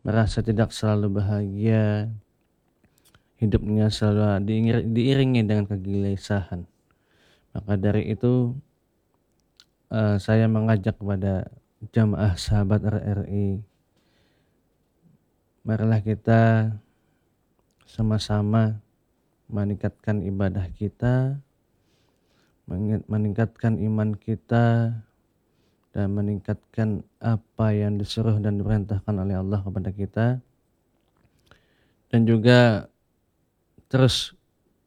merasa tidak selalu bahagia, hidupnya selalu diiringi dengan kegelisahan. Maka dari itu saya mengajak kepada jamaah sahabat RRI, marilah kita sama-sama meningkatkan ibadah kita, meningkatkan iman kita, dan meningkatkan apa yang disuruh dan diperintahkan oleh Allah kepada kita, dan juga terus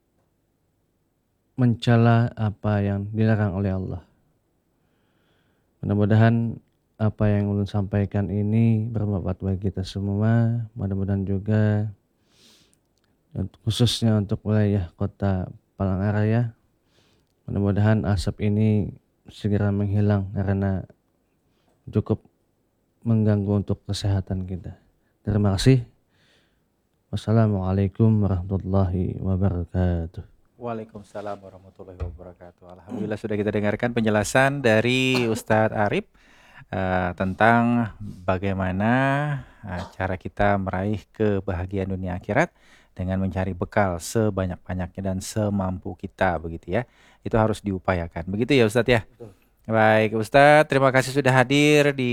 mencela apa yang dilarang oleh Allah. Mudah-mudahan apa yang ulun sampaikan ini bermanfaat bagi kita semua. Mudah-mudahan juga khususnya untuk wilayah kota Palangkaraya, mudah-mudahan asap ini segera menghilang karena cukup mengganggu untuk kesehatan kita. Terima kasih. Wassalamualaikum warahmatullahi wabarakatuh. Waalaikumsalam warahmatullahi wabarakatuh. Alhamdulillah sudah kita dengarkan penjelasan dari Ustadz Arif tentang bagaimana cara kita meraih kebahagiaan dunia akhirat dengan mencari bekal sebanyak-banyaknya dan semampu kita, begitu ya. Itu harus diupayakan. Begitu ya Ustadz ya? Betul. Baik Ustadz, terima kasih sudah hadir di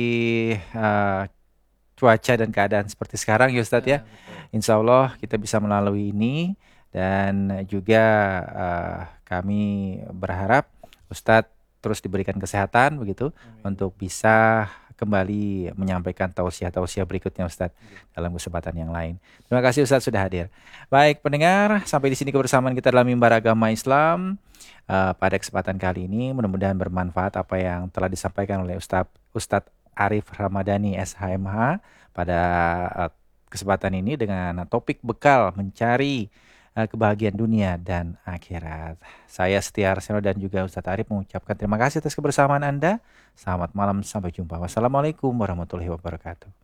cuaca dan keadaan seperti sekarang ya Ustadz ya. Insya Allah kita bisa melalui ini. Dan juga kami berharap Ustadz terus diberikan kesehatan begitu. Amin. Untuk bisa kembali menyampaikan tausiah-tausiah berikutnya Ustadz dalam kesempatan yang lain. Terima kasih Ustadz sudah hadir. Baik pendengar, sampai di sini kebersamaan kita dalam mimbar agama Islam. Pada kesempatan kali ini mudah-mudahan bermanfaat apa yang telah disampaikan oleh Ustadz Arif Ramadhani SHMH pada kesempatan ini dengan topik bekal mencari kebahagiaan dunia dan akhirat. Saya Setia Arseno dan juga Ustadz Arif mengucapkan terima kasih atas kebersamaan Anda. Selamat malam, sampai jumpa. Wassalamualaikum warahmatullahi wabarakatuh.